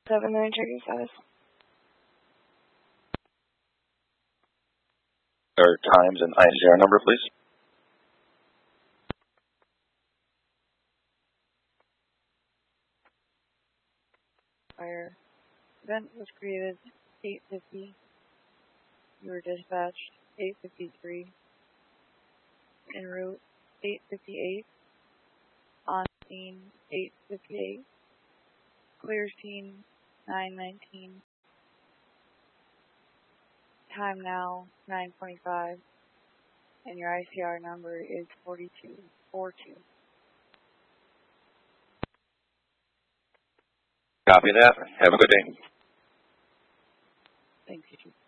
79 checking status. Our times and ICR number, please. Fire. Event was created 8:50. You were dispatched 8:53. En route 8:58. On scene 8:58. Clear scene 9:19. Time now 9:25. And your ICR number is 4242. Copy that. Have a good day. Thank you.